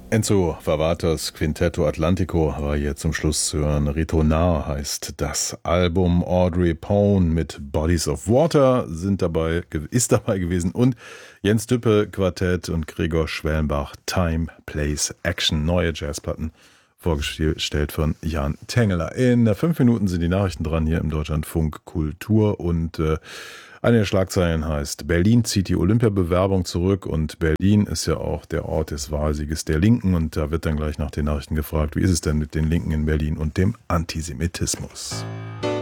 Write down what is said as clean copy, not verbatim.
Enzo Varvatos Quintetto Atlantico war hier zum Schluss zu hören. Retonar heißt das Album. Audrey Pone mit Bodies of Water ist dabei gewesen und Jens Düppe Quartett und Gregor Schwellenbach Time, Place, Action. Neue Jazzplatten vorgestellt von Jan Tengeler. In 5 Minuten sind die Nachrichten dran hier im Deutschlandfunk Kultur und eine der Schlagzeilen heißt: Berlin zieht die Olympiabewerbung zurück, und Berlin ist ja auch der Ort des Wahlsieges der Linken, und da wird dann gleich nach den Nachrichten gefragt, wie ist es denn mit den Linken in Berlin und dem Antisemitismus?